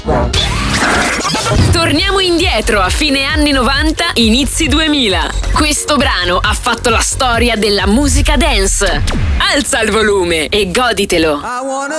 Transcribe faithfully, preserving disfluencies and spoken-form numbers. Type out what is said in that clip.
Torniamo indietro a fine anni novanta, inizi duemila. Questo brano ha fatto la storia della musica dance. Alza il volume e goditelo. I wanna